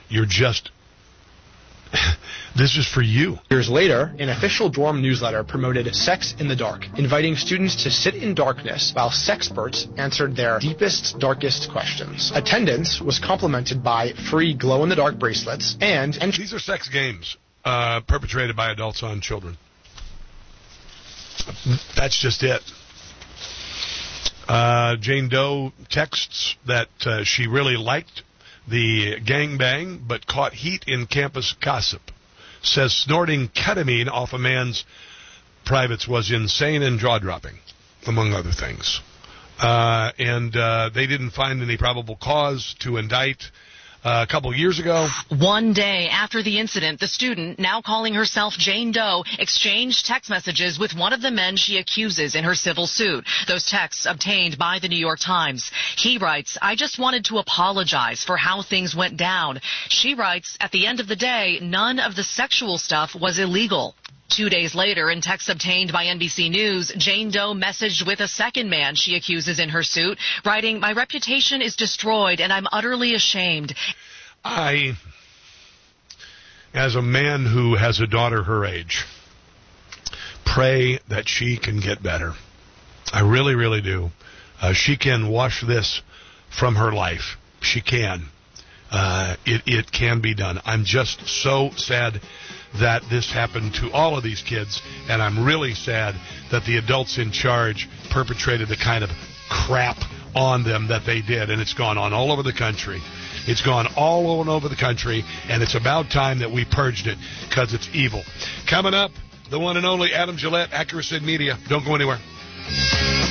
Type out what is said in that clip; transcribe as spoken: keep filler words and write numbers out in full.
You're just... This is for you. Years later, an official dorm newsletter promoted sex in the dark, inviting students to sit in darkness while sexperts answered their deepest, darkest questions. Attendance was complemented by free glow-in-the-dark bracelets and... and These are sex games uh, perpetrated by adults on children. That's just it. Uh, Jane Doe texts that uh, she really liked the gangbang, but caught heat in campus gossip. Says snorting ketamine off a man's privates was insane and jaw-dropping, among other things. Uh, and uh, they didn't find any probable cause to indict uh, a couple years ago. One day after the incident, the student, now calling herself Jane Doe, exchanged text messages with one of the men she accuses in her civil suit. Those texts obtained by the New York Times. He writes, "I just wanted to apologize for how things went down." She writes, "At the end of the day, none of the sexual stuff was illegal." Two days later, in texts obtained by N B C News, Jane Doe messaged with a second man she accuses in her suit, writing, "My reputation is destroyed and I'm utterly ashamed." I, as a man who has a daughter her age, pray that she can get better. I really, really do. Uh, she can wash this from her life. She can. Uh, it, it can be done. I'm just so sad that this happened to all of these kids, and I'm really sad that the adults in charge perpetrated the kind of crap on them that they did, and it's gone on all over the country. It's gone all over the country, and it's about time that we purged it, because it's evil. Coming up, the one and only Adam Gillette, Accuracy Media. Don't go anywhere.